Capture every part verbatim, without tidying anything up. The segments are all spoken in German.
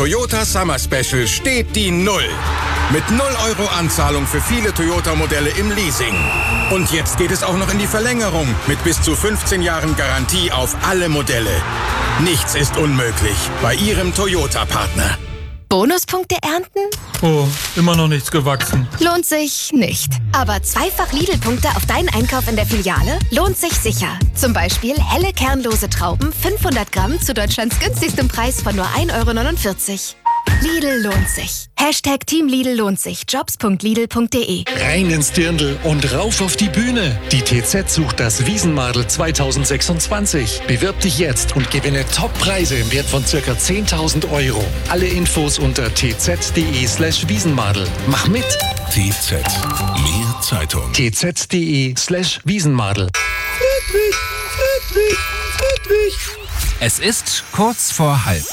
Toyota Summer Special steht die Null. Mit null Euro Anzahlung für viele Toyota-Modelle im Leasing. Und jetzt geht es auch noch in die Verlängerung mit bis zu fünfzehn Jahren Garantie auf alle Modelle. Nichts ist unmöglich bei Ihrem Toyota-Partner. Bonuspunkte ernten? Oh, immer noch nichts gewachsen. Lohnt sich nicht. Aber zweifach Lidl-Punkte auf deinen Einkauf in der Filiale lohnt sich sicher. Zum Beispiel helle kernlose Trauben, fünfhundert Gramm zu Deutschlands günstigstem Preis von nur ein Euro neunundvierzig. Lidl lohnt sich. Hashtag Team Lidl lohnt sich. Jobs punkt lidl punkt de. Rein ins Dirndl und rauf auf die Bühne. Die T Z sucht das Wiesenmadel zweitausendsechsundzwanzig. Bewirb dich jetzt und gewinne Top-Preise im Wert von ca. zehntausend Euro. Alle Infos unter tz.de slash Wiesenmadel. Mach mit! T Z. Mehr Zeitung. tz.de slash Wiesenmadel. Friedrich, Friedrich, Friedrich. Es ist kurz vor halb.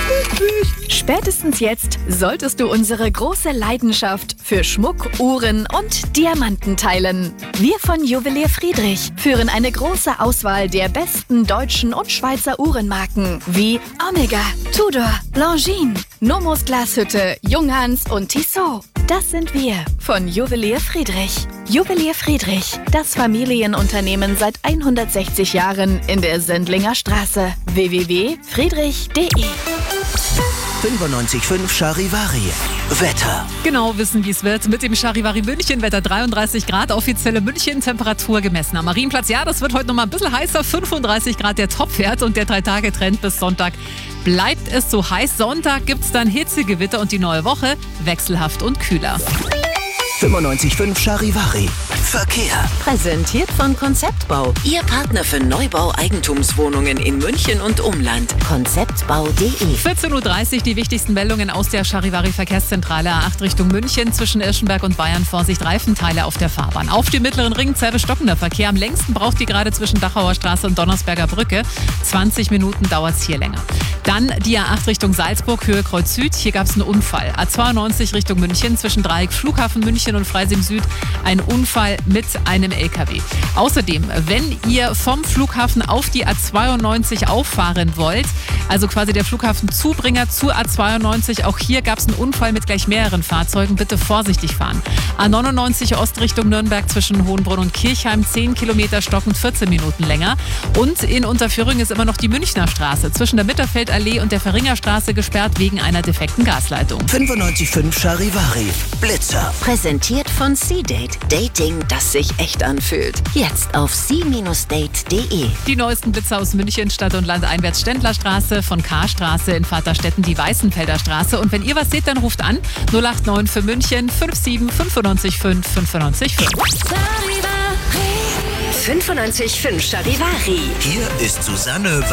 Spätestens jetzt solltest du unsere große Leidenschaft für Schmuck, Uhren und Diamanten teilen. Wir von Juwelier Friedrich führen eine große Auswahl der besten deutschen und Schweizer Uhrenmarken wie Omega, Tudor, Longines, Nomos Glashütte, Junghans und Tissot. Das sind wir von Juwelier Friedrich. Juwelier Friedrich, das Familienunternehmen seit hundertsechzig Jahren in der Sendlinger Straße. w w w punkt friedrich punkt de fünfundneunzig Komma fünf Charivari. Wetter. Genau wissen, wie es wird mit dem Charivari München. Wetter dreiunddreißig Grad, offizielle München-Temperatur gemessen am Marienplatz. Ja, das wird heute noch mal ein bisschen heißer. fünfunddreißig Grad der Topwert und der Drei-Tage-Trend bis Sonntag bleibt es so heiß. Sonntag gibt es dann Hitzegewitter und die neue Woche wechselhaft und kühler. fünfundneunzig Komma fünf Charivari. Verkehr. Präsentiert von Konzeptbau. Ihr Partner für Neubau-Eigentumswohnungen in München und Umland. konzeptbau punkt de. vierzehn Uhr dreißig, die wichtigsten Meldungen aus der Charivari-Verkehrszentrale. A acht Richtung München zwischen Irschenberg und Bayern. Vorsicht, Reifenteile auf der Fahrbahn. Auf dem mittleren Ring zerbe stockender Verkehr. Am längsten braucht die gerade zwischen Dachauer Straße und Donnersberger Brücke. zwanzig Minuten dauert es hier länger. Dann die A acht Richtung Salzburg, Höhe Kreuz Süd. Hier gab es einen Unfall. A zweiundneunzig Richtung München zwischen Dreieck Flughafen München und Freising Süd. Ein Unfall mit einem L K W. Außerdem, wenn ihr vom Flughafen auf die A zweiundneunzig auffahren wollt, also quasi der Flughafenzubringer zur A zweiundneunzig, auch hier gab es einen Unfall mit gleich mehreren Fahrzeugen. Bitte vorsichtig fahren. A neunundneunzig Ost Richtung Nürnberg zwischen Hohenbrunn und Kirchheim, zehn Kilometer stockend, vierzehn Minuten länger. Und in Unterföhring ist immer noch die Münchner Straße zwischen der Mitterfeldallee und der Verringerstraße gesperrt wegen einer defekten Gasleitung. fünfundneunzig Komma fünf Charivari. Blitzer. Präsentiert von C-Date. Dating, das sich echt anfühlt. Jetzt auf c Bindestrich date punkt de. Die neuesten Blitzer aus München, Stadt und Land einwärts Ständlerstraße, von Karstraße in Vaterstetten die Weißenfelder Straße. Und wenn ihr was seht, dann ruft an null acht neun für München fünf sieben fünfundneunzig fünf fünfundneunzig fünf. fünfundneunzig Komma fünf Charivari. Hier ist Susanne